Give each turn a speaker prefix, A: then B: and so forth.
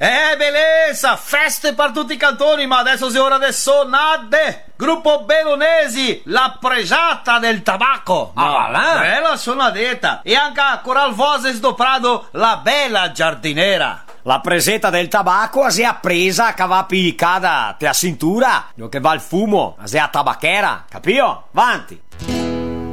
A: Bellezza, feste per tutti i cantoni, ma adesso è ora del sonade. Gruppo Bellunesi, la pregiata del tabacco. Bella sonadetta. E anche a Coral Voces do Prado, la bella giardinera.
B: La presetta del tabacco si è presa che va piccata te a cintura, lo che va il fumo, si è a tabacchera, capito? Avanti.